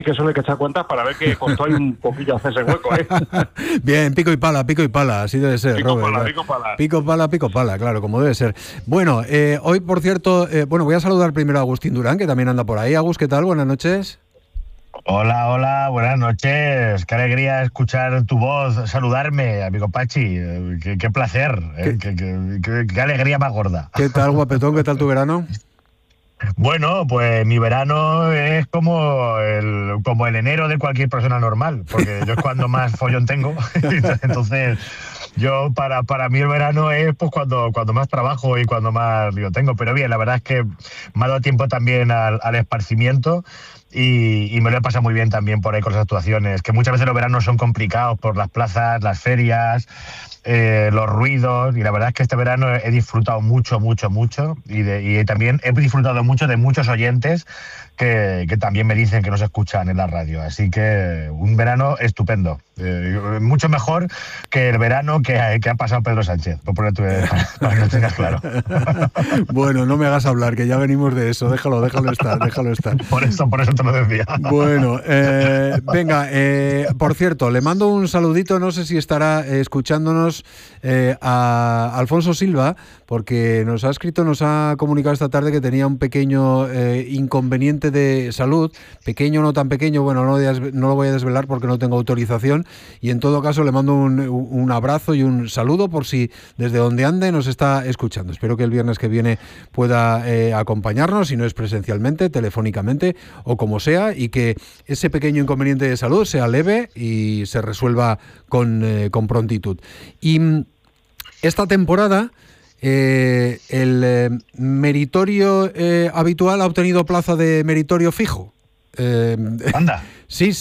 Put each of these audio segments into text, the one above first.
que eso hay que echar cuentas para ver que costó ahí un poquillo hacerse hueco, ¿eh? Bien, pico y pala, así debe ser, Robert. Pico pala, claro, como debe ser. Bueno, hoy, por cierto, voy a saludar primero a Agustín Durán, que también anda por ahí. Agus, ¿qué tal? Buenas noches. Hola, buenas noches. Qué alegría escuchar tu voz, saludarme, amigo Pachi. Qué placer, qué alegría más gorda. ¿Qué tal, guapetón? ¿Qué tal tu verano? Bueno, pues mi verano es como el enero de cualquier persona normal, porque yo es cuando más follón tengo. Entonces, yo para mí el verano es pues cuando más trabajo y cuando más lío tengo. Pero bien, la verdad es que me ha dado tiempo también al esparcimiento y me lo he pasado muy bien también por ahí con las actuaciones, que muchas veces los veranos son complicados por las plazas, las ferias, los ruidos, y la verdad es que este verano he disfrutado mucho y también he disfrutado mucho de muchos oyentes que también me dicen que nos escuchan en la radio, así que un verano estupendo, mucho mejor que el verano que ha pasado Pedro Sánchez, para que lo tengas claro. Bueno, no me hagas hablar, que ya venimos de eso, déjalo estar. Por eso te lo decía. Bueno, venga, por cierto, le mando un saludito, no sé si estará escuchándonos a Alfonso Silva, porque nos ha comunicado esta tarde que tenía un pequeño inconveniente de salud, pequeño, no tan pequeño, bueno, no lo voy a desvelar porque no tengo autorización, y en todo caso le mando un abrazo y un saludo por si desde donde ande nos está escuchando. Espero que el viernes que viene pueda acompañarnos, si no es presencialmente, telefónicamente o como sea, y que ese pequeño inconveniente de salud sea leve y se resuelva con prontitud. Y esta temporada el meritorio habitual ha obtenido plaza de meritorio fijo. Anda. Sí.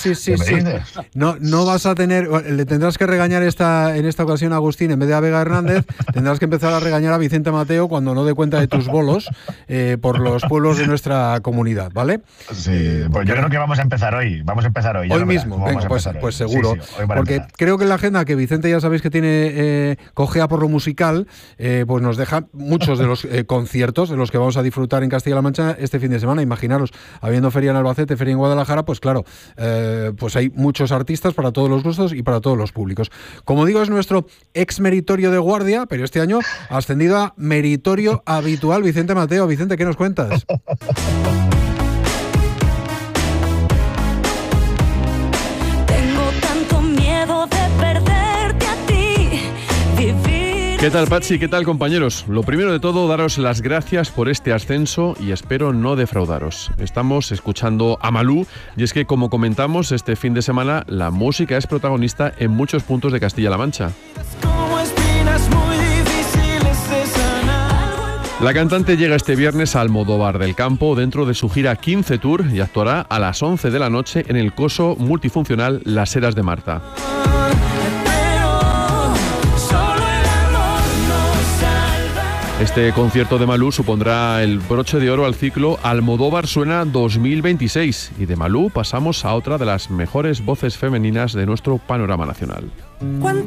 No vas a tener, le tendrás que regañar en esta ocasión a Agustín en vez de a Vega Hernández, tendrás que empezar a regañar a Vicente Mateo cuando no dé cuenta de tus bolos por los pueblos de nuestra comunidad, ¿vale? Sí, pues yo creo que vamos a empezar hoy. Hoy mismo, venga, pues seguro. Sí, porque creo que en la agenda, que Vicente ya sabéis que tiene cojea por lo musical, pues nos deja muchos de los conciertos de los que vamos a disfrutar en Castilla-La Mancha este fin de semana. Imaginaros, habiendo feria en Albacete, feria en Guadalajara, pues claro, pues hay muchos artistas para todos los gustos y para todos los públicos. Como digo, es nuestro ex meritorio de guardia, pero este año ha ascendido a meritorio habitual, Vicente Mateo. Vicente, ¿qué nos cuentas? ¿Qué tal, Pachi? ¿Qué tal, compañeros? Lo primero de todo, daros las gracias por este ascenso y espero no defraudaros. Estamos escuchando a Malú y es que, como comentamos este fin de semana, la música es protagonista en muchos puntos de Castilla-La Mancha. La cantante llega este viernes a Almodóvar del Campo dentro de su gira 15 Tour y actuará a las 11 de la noche en el coso multifuncional Las Heras de Marta. Este concierto de Malú supondrá el broche de oro al ciclo Almodóvar Suena 2026 y de Malú pasamos a otra de las mejores voces femeninas de nuestro panorama nacional.